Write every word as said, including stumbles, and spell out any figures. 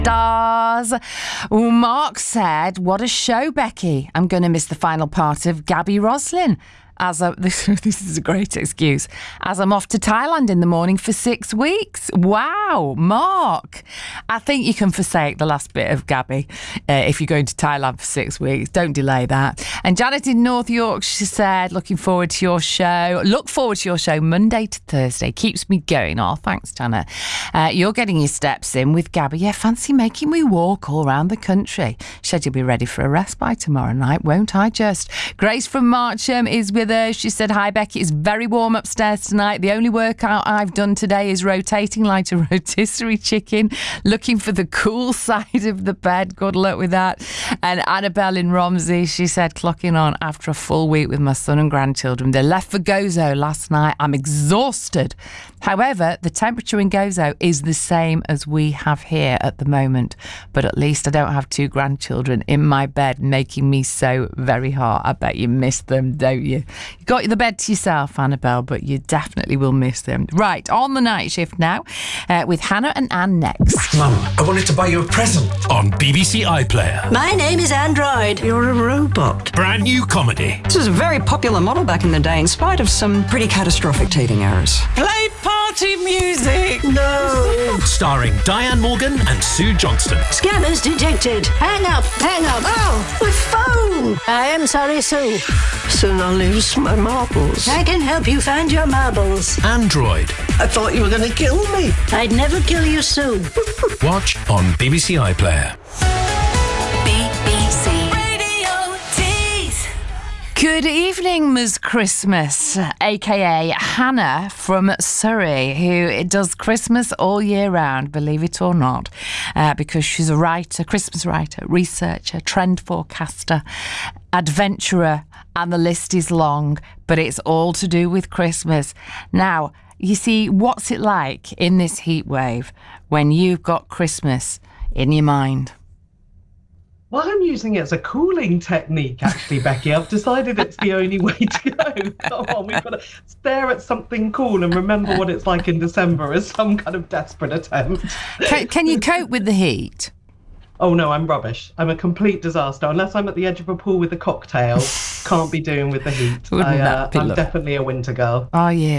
Stars. Oh, Mark said, what a show, Becky. I'm going to miss the final part of Gabby Roslin. As a, this, this is a great excuse. As I'm off to Thailand in the morning for six weeks. Wow, Mark. I think you can forsake the last bit of Gabby uh, if you're going to Thailand for six weeks. Don't delay that. And Janet in North Yorkshire said, looking forward to your show. Look forward to your show Monday to Thursday. Keeps me going. Oh, thanks, Janet. Uh, you're getting your steps in with Gabby. Yeah, fancy making me walk all around the country. Said you'll be ready for a rest by tomorrow night, won't I just? Grace from Marcham is with us. She said, hi, Becky. It's very warm upstairs tonight. The only workout I've done today is rotating like a rotisserie chicken, looking for the cool side of the bed. Good luck with that. And Annabelle in Romsey, she said, clocking on after a full week with my son and grandchildren. They left for Gozo last night. I'm exhausted. However, the temperature in Gozo is the same as we have here at the moment. But at least I don't have two grandchildren in my bed making me so very hot. I bet you miss them, don't you? You got the bed to yourself, Annabelle, but you definitely will miss them. Right, on the night shift now uh, with Hannah and Anne next. Mum, I wanted to buy you a present. On B B C iPlayer. My name is Android. You're a robot. Brand new comedy. This was a very popular model back in the day, in spite of some pretty catastrophic teething errors. Play party music. No. Starring Diane Morgan and Sue Johnston. Scammers detected. Hang up, hang up. Oh, my phone. I am sorry, Sue. Soon I'll lose my marbles. I can help you find your marbles. Android. I thought you were going to kill me. I'd never kill you, Sue. Watch on B B C iPlayer. B B C Radio Tees. Good evening, Miz Christmas, aka Hannah from Surrey, who does Christmas all year round, believe it or not, uh, because she's a writer, Christmas writer, researcher, trend forecaster, adventurer, and the list is long, but it's all to do with Christmas. Now, you see, what's it like in this heat wave when you've got Christmas in your mind? Well, I'm using it as a cooling technique, actually, Becky. I've decided it's the only way to go. Come on, we've got to stare at something cool and remember what it's like in December as some kind of desperate attempt. Can, can you cope with the heat? Oh, no, I'm rubbish. I'm a complete disaster. Unless I'm at the edge of a pool with a cocktail, can't be doing with the heat. Wouldn't I, uh, that be I'm lovely? definitely a winter girl. Oh, yeah.